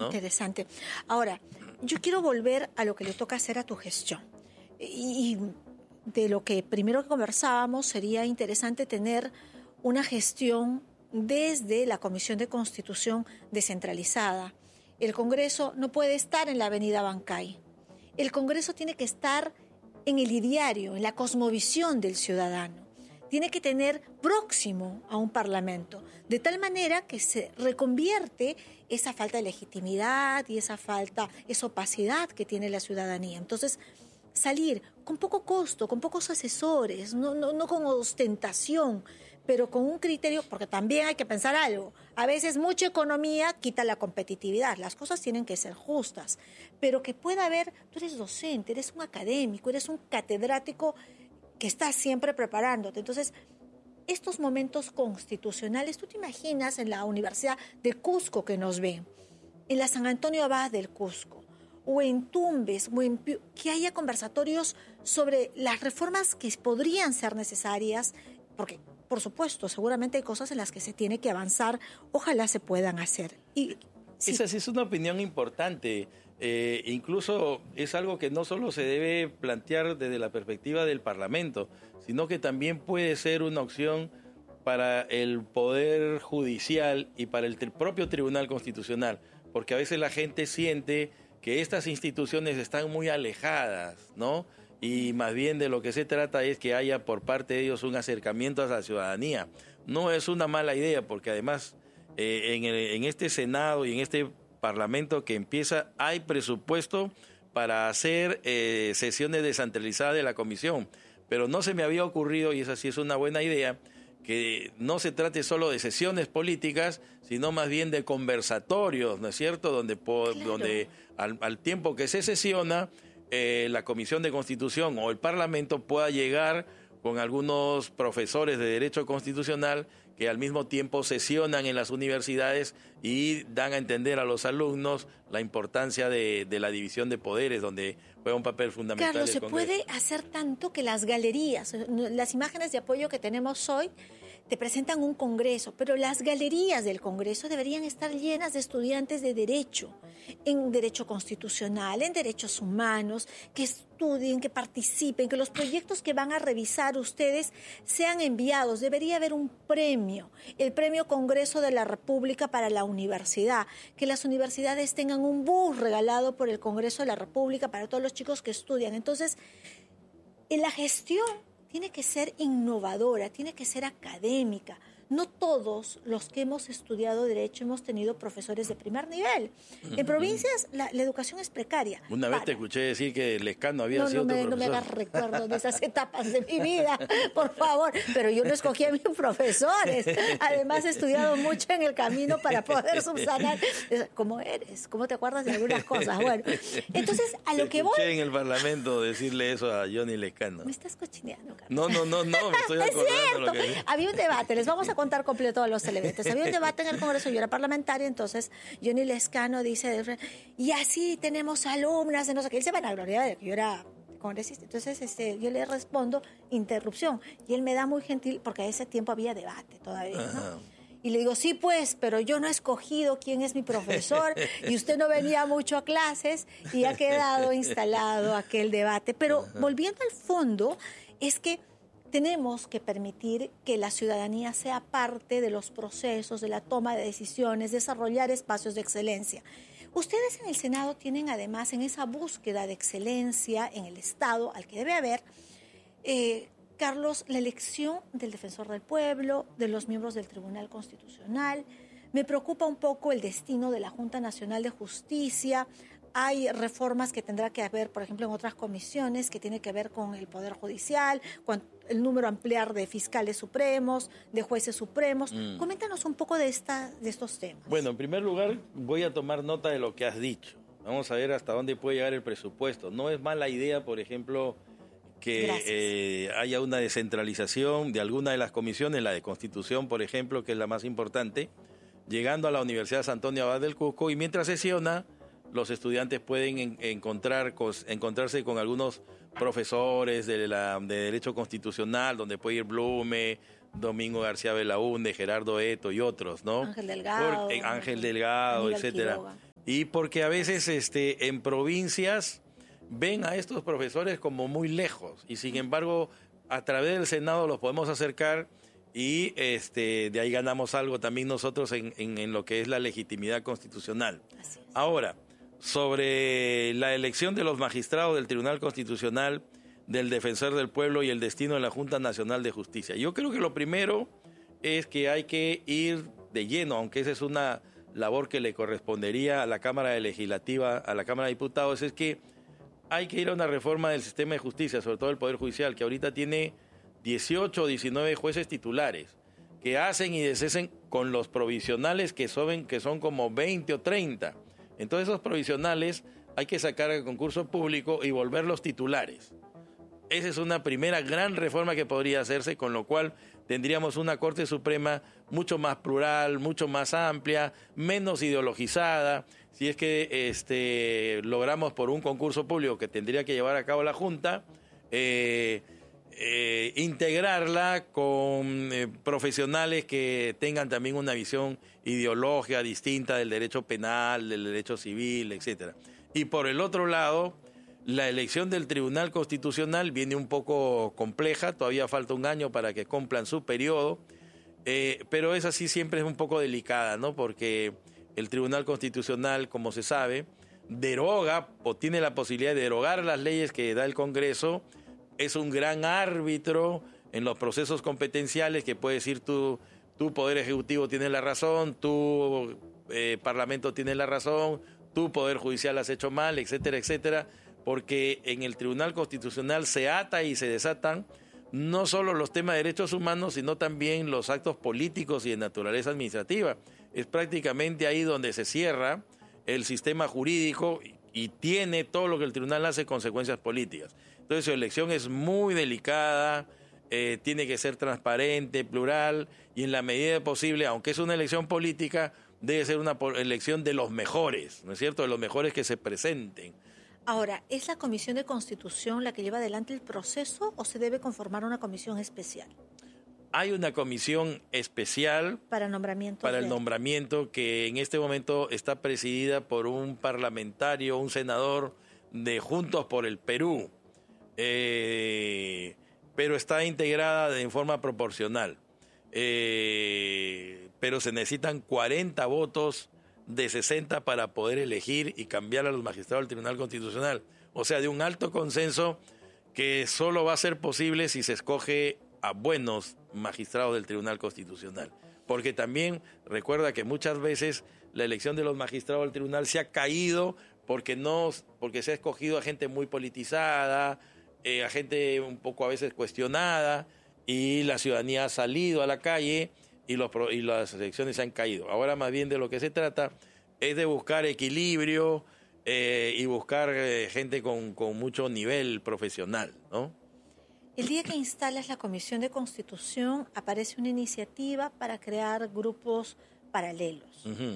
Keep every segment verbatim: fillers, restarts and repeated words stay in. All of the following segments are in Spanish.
¿no? Interesante. Ahora, yo quiero volver a lo que le toca hacer a tu gestión. Y de lo que primero que conversábamos, sería interesante tener una gestión desde la Comisión de Constitución descentralizada. El Congreso no puede estar en la avenida Bancay. El Congreso tiene que estar en el ideario, en la cosmovisión del ciudadano. Tiene que tener próximo a un parlamento, de tal manera que se reconvierte esa falta de legitimidad y esa falta, esa opacidad que tiene la ciudadanía. Entonces, salir con poco costo, con pocos asesores, no, no, no con ostentación, pero con un criterio, porque también hay que pensar algo. A veces mucha economía quita la competitividad, las cosas tienen que ser justas, pero que pueda haber, tú eres docente, eres un académico, eres un catedrático que estás siempre preparándote. Entonces, estos momentos constitucionales, tú te imaginas en la Universidad de Cusco que nos ven, en la San Antonio Abad del Cusco, o en Tumbes, o en Piu, que haya conversatorios sobre las reformas que podrían ser necesarias, porque, por supuesto, seguramente hay cosas en las que se tiene que avanzar, ojalá se puedan hacer. Y, sí. Esa sí es una opinión importante. Eh, incluso es algo que no solo se debe plantear desde la perspectiva del Parlamento, sino que también puede ser una opción para el Poder Judicial y para el tri- propio Tribunal Constitucional, porque a veces la gente siente que estas instituciones están muy alejadas, ¿no? Y más bien de lo que se trata es que haya por parte de ellos un acercamiento a la ciudadanía. No es una mala idea, porque además eh, en, el, en este Senado y en este Parlamento que empieza, hay presupuesto para hacer eh, sesiones descentralizadas de la comisión, pero no se me había ocurrido, y esa sí es una buena idea, que no se trate solo de sesiones políticas, sino más bien de conversatorios, ¿no es cierto?, donde, claro. donde al, al tiempo que se sesiona, eh, la Comisión de Constitución o el Parlamento pueda llegar con algunos profesores de Derecho Constitucional que al mismo tiempo sesionan en las universidades y dan a entender a los alumnos la importancia de, de la división de poderes, donde juega un papel fundamental. Carlos, se puede hacer tanto que las galerías, las imágenes de apoyo que tenemos hoy, te presentan un congreso, pero las galerías del congreso deberían estar llenas de estudiantes de derecho, en derecho constitucional, en derechos humanos, que estudien, que participen, que los proyectos que van a revisar ustedes sean enviados. Debería haber un premio, el Premio Congreso de la República para la universidad, que las universidades tengan un bus regalado por el Congreso de la República para todos los chicos que estudian. Entonces, en la gestión tiene que ser innovadora, tiene que ser académica. No todos los que hemos estudiado Derecho hemos tenido profesores de primer nivel. En provincias la, la educación es precaria. Una vez Para. te escuché decir que Lescano había no, sido no tu me, profesor. No me hagas recuerdo de esas etapas de mi vida, por favor. Pero yo no escogí a mis profesores. Además, he estudiado mucho en el camino para poder subsanar. ¿Cómo eres? ¿Cómo te acuerdas de algunas cosas? Bueno, entonces, a lo te que voy... escuché en el Parlamento decirle eso a Johnny Lescano. Me estás cochineando, Carlos. No, no, no, no, me estoy acordando. Es cierto. Lo que... Había un debate, les vamos a contar completo los televidentes. Había un debate en el Congreso, yo era parlamentaria, entonces Johnny Lescano dice, y así tenemos alumnas de no sé qué. Él se vanagloriaba de que yo era congresista. Entonces este, yo le respondo, interrupción. Y él me da muy gentil, porque a ese tiempo había debate todavía, ¿no? Ajá. Y le digo, sí, pues, pero yo no he escogido quién es mi profesor y usted no venía mucho a clases y ha quedado instalado aquel debate. Pero Ajá. volviendo al fondo, es que tenemos que permitir que la ciudadanía sea parte de los procesos, de la toma de decisiones, desarrollar espacios de excelencia. Ustedes en el Senado tienen además en esa búsqueda de excelencia en el Estado, al que debe haber, eh, Carlos, la elección del defensor del pueblo, de los miembros del Tribunal Constitucional. Me preocupa un poco el destino de la Junta Nacional de Justicia. Hay reformas que tendrá que haber, por ejemplo, en otras comisiones, que tiene que ver con el Poder Judicial, con el número ampliar de fiscales supremos, de jueces supremos. Mm. Coméntanos un poco de, esta, de estos temas. Bueno, en primer lugar, voy a tomar nota de lo que has dicho. Vamos a ver hasta dónde puede llegar el presupuesto. No es mala idea, por ejemplo, que eh, haya una descentralización de alguna de las comisiones, la de Constitución, por ejemplo, que es la más importante, llegando a la Universidad de San Antonio Abad del Cusco, y mientras sesiona, los estudiantes pueden en, encontrar, encontrarse con algunos profesores de, la, de Derecho Constitucional, donde puede ir Blume, Domingo García Belaúnde, Gerardo Eto y otros, ¿no? Ángel Delgado. Por, eh, Ángel Delgado, etcétera. Quiroga. y porque a veces este, en provincias ven a estos profesores como muy lejos y sin embargo a través del Senado los podemos acercar y este, de ahí ganamos algo también nosotros en, en, en lo que es la legitimidad constitucional. Así es. Ahora, sobre la elección de los magistrados del Tribunal Constitucional, del Defensor del Pueblo y el destino de la Junta Nacional de Justicia. Yo creo que lo primero es que hay que ir de lleno, aunque esa es una labor que le correspondería a la Cámara Legislativa, a la Cámara de Diputados, es que hay que ir a una reforma del sistema de justicia, sobre todo el Poder Judicial, que ahorita tiene dieciocho o diecinueve jueces titulares que hacen y deshacen con los provisionales que son, que son como veinte o treinta. Entonces esos provisionales hay que sacar al concurso público y volverlos titulares. Esa es una primera gran reforma que podría hacerse, con lo cual tendríamos una Corte Suprema mucho más plural, mucho más amplia, menos ideologizada. Si es que este, logramos por un concurso público que tendría que llevar a cabo la Junta, eh, Eh, integrarla con eh, profesionales que tengan también una visión ideológica distinta del derecho penal, del derecho civil, etcétera. Y por el otro lado, la elección del Tribunal Constitucional viene un poco compleja, todavía falta un año para que cumplan su periodo, eh, pero esa sí siempre es un poco delicada, ¿no? Porque el Tribunal Constitucional, como se sabe, deroga o tiene la posibilidad de derogar las leyes que da el Congreso. Es un gran árbitro en los procesos competenciales que puede decir tu, tu Poder Ejecutivo tiene la razón, tu eh, Parlamento tiene la razón, tu Poder Judicial has hecho mal, etcétera, etcétera, porque en el Tribunal Constitucional se ata y se desatan no solo los temas de derechos humanos, sino también los actos políticos y de naturaleza administrativa. Es prácticamente ahí donde se cierra el sistema jurídico y tiene todo lo que el tribunal hace consecuencias políticas. Entonces su elección es muy delicada, eh, tiene que ser transparente, plural, y en la medida posible, aunque es una elección política, debe ser una elección de los mejores, ¿no es cierto?, de los mejores que se presenten. Ahora, ¿es la Comisión de Constitución la que lleva adelante el proceso o se debe conformar una comisión especial? Hay una comisión especial para, nombramiento para de... el nombramiento que en este momento está presidida por un parlamentario, un senador de Juntos por el Perú, eh, pero está integrada en forma proporcional. Eh, pero se necesitan cuarenta votos de sesenta para poder elegir y cambiar a los magistrados del Tribunal Constitucional. O sea, de un alto consenso que solo va a ser posible si se escoge a buenos magistrados del Tribunal Constitucional. Porque también recuerda que muchas veces la elección de los magistrados del tribunal se ha caído porque, no, porque se ha escogido a gente muy politizada, eh, a gente un poco a veces cuestionada, y la ciudadanía ha salido a la calle y, los, y las elecciones se han caído. Ahora más bien de lo que se trata es de buscar equilibrio eh, y buscar eh, gente con, con mucho nivel profesional, ¿no? El día que instalas la Comisión de Constitución aparece una iniciativa para crear grupos paralelos. Uh-huh.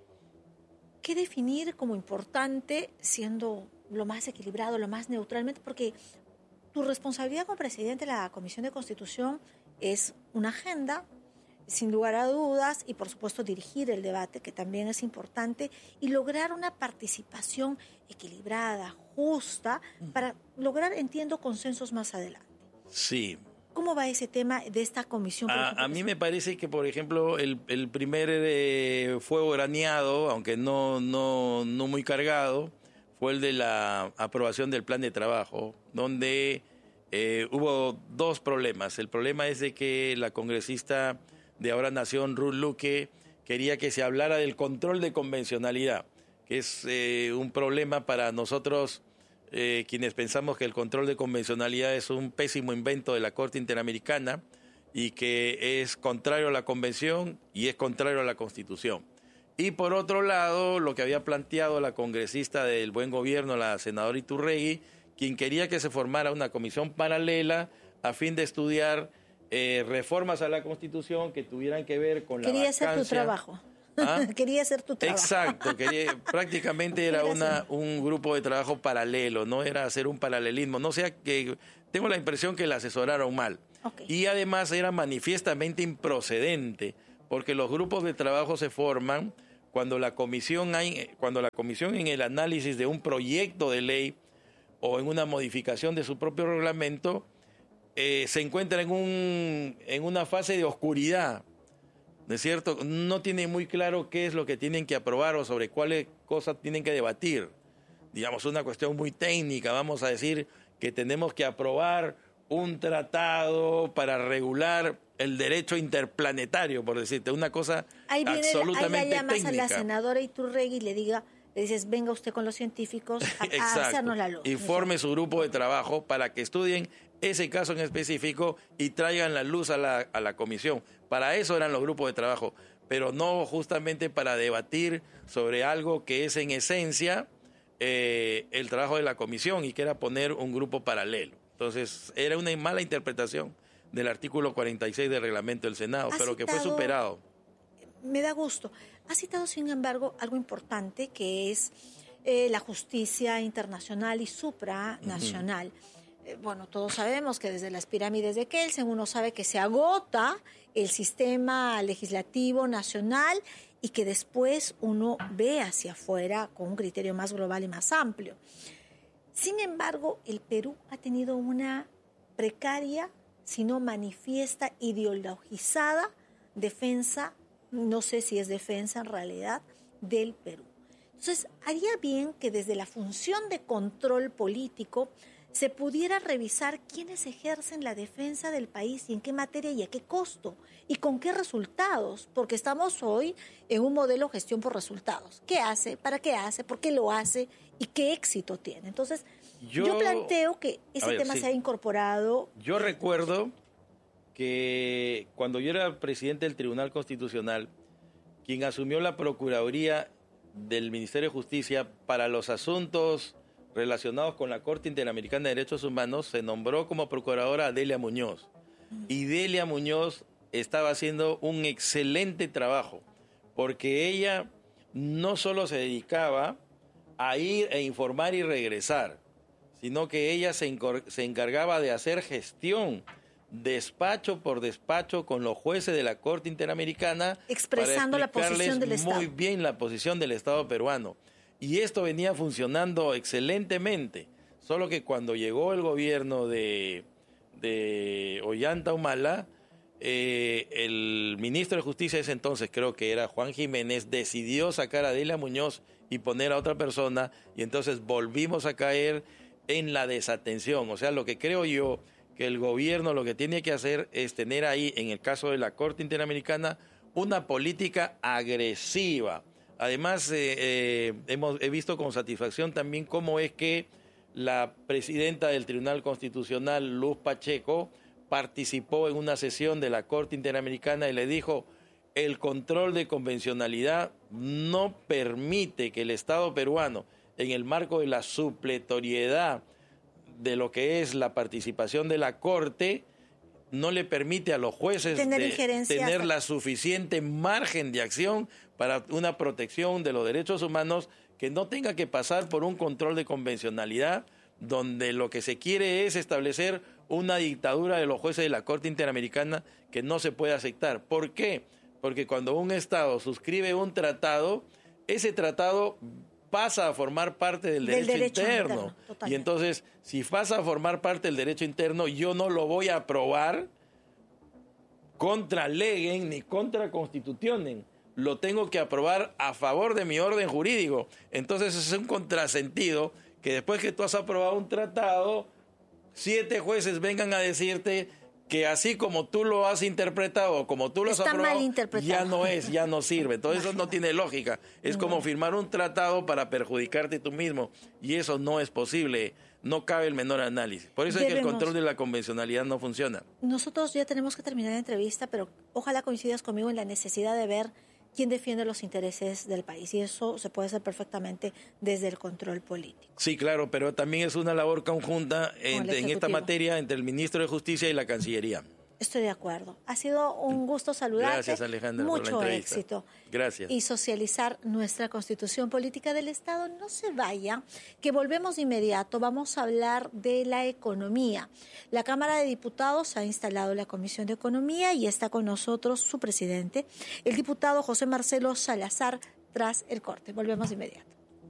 ¿Qué definir como importante siendo lo más equilibrado, lo más neutralmente? Porque tu responsabilidad como presidente de la Comisión de Constitución es una agenda, sin lugar a dudas, y por supuesto dirigir el debate, que también es importante, y lograr una participación equilibrada, justa, para lograr, entiendo, consensos más adelante. Sí. ¿Cómo va ese tema de esta comisión? A, a mí me parece que, por ejemplo, el, el primer eh, fuego graneado, aunque no, no, no muy cargado, fue el de la aprobación del plan de trabajo, donde eh, hubo dos problemas. El problema es de que la congresista de Ahora Nación, Ruth Luque, quería que se hablara del control de convencionalidad, que es eh, un problema para nosotros, Eh, quienes pensamos que el control de convencionalidad es un pésimo invento de la Corte Interamericana y que es contrario a la Convención y es contrario a la Constitución. Y por otro lado, lo que había planteado la congresista del Buen Gobierno, la senadora Iturregui, quien quería que se formara una comisión paralela a fin de estudiar eh, reformas a la Constitución que tuvieran que ver con la Quería vacancia. hacer tu trabajo. ¿Ah? Quería hacer tu trabajo. Exacto, quería, prácticamente era una, un grupo de trabajo paralelo, no era hacer un paralelismo, no sea que tengo la impresión que la asesoraron mal. Okay. Y además era manifiestamente improcedente, porque los grupos de trabajo se forman cuando la comisión hay, cuando la comisión en el análisis de un proyecto de ley o en una modificación de su propio reglamento eh, se encuentra en un en una fase de oscuridad, ¿no es cierto? No tiene muy claro qué es lo que tienen que aprobar o sobre cuáles cosas tienen que debatir. Digamos, una cuestión muy técnica, vamos a decir que tenemos que aprobar un tratado para regular el derecho interplanetario, por decirte, una cosa ahí viene, absolutamente ahí la llamas técnica. a la senadora Iturregui y le diga, le dices, venga usted con los científicos a, a hacernos la luz. Y forme su grupo de trabajo para que estudien ese caso en específico y traigan la luz a la, a la comisión. Para eso eran los grupos de trabajo, pero no justamente para debatir sobre algo que es en esencia eh, el trabajo de la comisión y que era poner un grupo paralelo. Entonces, era una mala interpretación del artículo cuarenta y seis del reglamento del Senado, pero que fue superado. Me da gusto. Ha citado, sin embargo, algo importante que es eh, la justicia internacional y supranacional. Uh-huh. Eh, bueno, todos sabemos que desde las pirámides de Kelsen uno sabe que se agota el sistema legislativo nacional y que después uno ve hacia afuera con un criterio más global y más amplio. Sin embargo, el Perú ha tenido una precaria, si no manifiesta, ideologizada defensa, no sé si es defensa en realidad, del Perú. Entonces, haría bien que desde la función de control político se pudiera revisar quiénes ejercen la defensa del país y en qué materia y a qué costo y con qué resultados, porque estamos hoy en un modelo de gestión por resultados. ¿Qué hace? ¿Para qué hace? ¿Por qué lo hace? ¿Y qué éxito tiene? Entonces, yo, yo planteo que ese ver, tema sí. se ha incorporado. Yo recuerdo que cuando yo era presidente del Tribunal Constitucional, quien asumió la Procuraduría del Ministerio de Justicia para los asuntos relacionados con la Corte Interamericana de Derechos Humanos, se nombró como procuradora a Delia Muñoz. Y Delia Muñoz estaba haciendo un excelente trabajo, porque ella no solo se dedicaba a ir e informar y regresar, sino que ella se, se encargaba de hacer gestión despacho por despacho con los jueces de la Corte Interamericana, expresando la posición del Estado. Muy bien la posición del Estado peruano. Y esto venía funcionando excelentemente, solo que cuando llegó el gobierno de, de Ollanta Humala, eh, el ministro de Justicia de ese entonces, creo que era Juan Jiménez, decidió sacar a Delia Muñoz y poner a otra persona, y entonces volvimos a caer en la desatención. O sea, lo que creo yo que el gobierno lo que tiene que hacer es tener ahí, en el caso de la Corte Interamericana, una política agresiva. Además, eh, eh, hemos he visto con satisfacción también cómo es que la presidenta del Tribunal Constitucional, Luz Pacheco, participó en una sesión de la Corte Interamericana y le dijo: el control de convencionalidad no permite que el Estado peruano, en el marco de la supletoriedad de lo que es la participación de la Corte, no le permite a los jueces tener, de, tener la suficiente margen de acción para una protección de los derechos humanos que no tenga que pasar por un control de convencionalidad, donde lo que se quiere es establecer una dictadura de los jueces de la Corte Interamericana que no se puede aceptar. ¿Por qué? Porque cuando un Estado suscribe un tratado, ese tratado pasa a formar parte del derecho, del derecho interno. interno y entonces, si pasa a formar parte del derecho interno, yo no lo voy a aprobar contra legem ni contra constitutionen. Lo tengo que aprobar a favor de mi orden jurídico. Entonces, es un contrasentido que después que tú has aprobado un tratado, siete jueces vengan a decirte que así como tú lo has interpretado, como tú lo has aprobado, ya no es, ya no sirve. Entonces eso no tiene lógica. Es no. como firmar un tratado para perjudicarte tú mismo. Y eso no es posible. No cabe el menor análisis. Por eso Debemos. es que el control de la convencionalidad no funciona. Nosotros ya tenemos que terminar la entrevista, pero ojalá coincidas conmigo en la necesidad de ver quién defiende los intereses del país. Y eso se puede hacer perfectamente desde el control político. Sí, claro, pero también es una labor conjunta en, en esta materia entre el ministro de Justicia y la Cancillería. Estoy de acuerdo. Ha sido un gusto saludarte. Gracias, Alejandra, Mucho por la entrevista. éxito. Gracias. Y socializar nuestra Constitución Política del Estado. No se vaya, que volvemos de inmediato. Vamos a hablar de la economía. La Cámara de Diputados ha instalado la Comisión de Economía y está con nosotros su presidente, el diputado José Marcelo Salazar tras el corte. Volvemos de inmediato.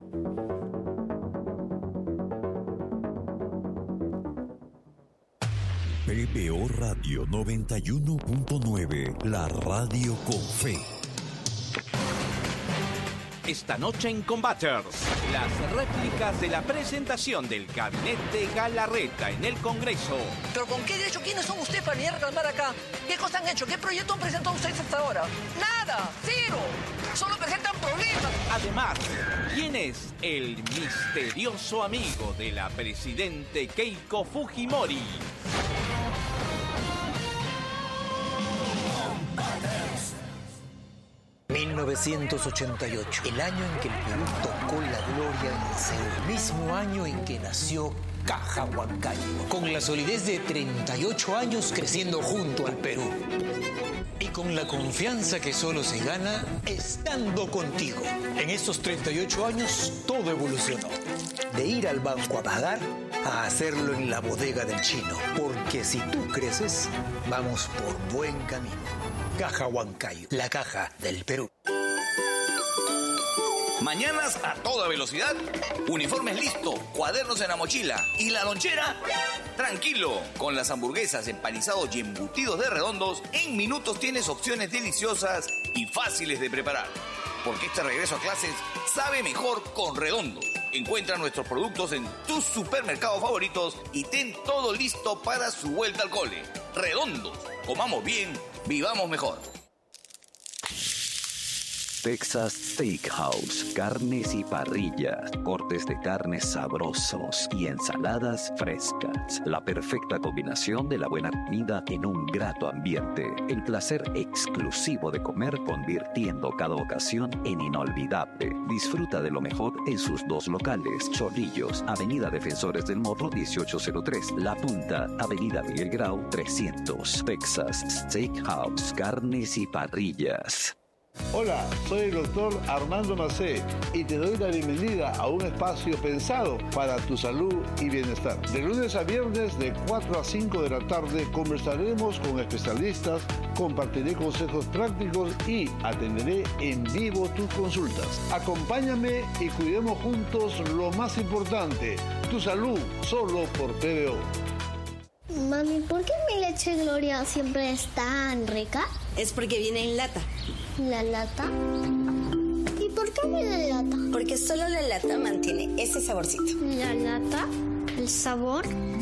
P B O Radio noventa y uno punto nueve, la radio con fe. Esta noche en Combaters, las réplicas de la presentación del gabinete Galarreta en el Congreso. ¿Pero con qué derecho? ¿Quiénes son ustedes para venir a reclamar acá? ¿Qué cosas han hecho? ¿Qué proyecto han presentado ustedes hasta ahora? ¡Nada! ¡Cero! Solo presentan problemas. Además, ¿quién es el misterioso amigo de la presidente Keiko Fujimori? mil novecientos ochenta y ocho, el año en que el Perú tocó la gloria en Seúl, el mismo año en que nació Caja Huancayo, con la solidez de treinta y ocho años creciendo junto al Perú. Y con la confianza que solo se gana estando contigo. En estos treinta y ocho años todo evolucionó. De ir al banco a pagar a hacerlo en la bodega del chino. Porque si tú creces, vamos por buen camino. Caja Huancayo, la caja del Perú. Mañanas a toda velocidad, uniformes listo, cuadernos en la mochila y la lonchera, tranquilo. Con las hamburguesas, empanizados y embutidos de Redondos, en minutos tienes opciones deliciosas y fáciles de preparar. Porque este regreso a clases sabe mejor con Redondos. Encuentra nuestros productos en tus supermercados favoritos y ten todo listo para su vuelta al cole. Redondos, comamos bien, vivamos mejor. Texas Steakhouse, carnes y parrillas, cortes de carnes sabrosos y ensaladas frescas. La perfecta combinación de la buena comida en un grato ambiente. El placer exclusivo de comer convirtiendo cada ocasión en inolvidable. Disfruta de lo mejor en sus dos locales. Chorrillos, Avenida Defensores del Morro dieciocho cero tres. La Punta, Avenida Miguel Grau trescientos. Texas Steakhouse, carnes y parrillas. Hola, soy el doctor Armando Macé y te doy la bienvenida a un espacio pensado para tu salud y bienestar. De lunes a viernes de cuatro a cinco de la tarde conversaremos con especialistas, compartiré consejos prácticos y atenderé en vivo tus consultas. Acompáñame y cuidemos juntos lo más importante, tu salud, solo por P B O. Mami, ¿por qué mi leche Gloria siempre es tan rica? Es porque viene en lata. ¿La lata? ¿Y por qué viene en lata? Porque solo la lata mantiene ese saborcito. ¿La lata? ¿El sabor?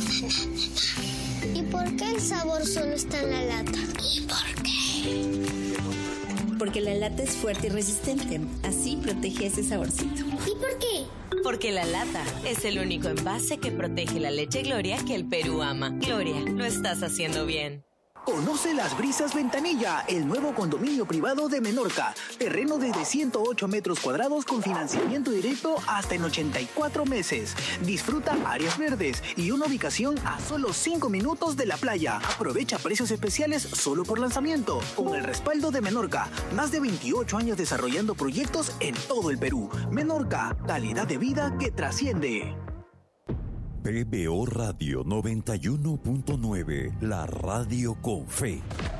¿Y por qué el sabor solo está en la lata? ¿Y por qué? Porque la lata es fuerte y resistente. Así protege ese saborcito. ¿Y por qué? Porque la lata es el único envase que protege la leche Gloria que el Perú ama. Gloria, lo estás haciendo bien. Conoce Las Brisas Ventanilla, el nuevo condominio privado de Menorca. Terreno desde ciento ocho metros cuadrados con financiamiento directo hasta en ochenta y cuatro meses. Disfruta áreas verdes y una ubicación a solo cinco minutos de la playa. Aprovecha precios especiales solo por lanzamiento. Con el respaldo de Menorca, más de veintiocho años desarrollando proyectos en todo el Perú. Menorca, calidad de vida que trasciende. P B O Radio noventa y uno punto nueve, la radio con fe.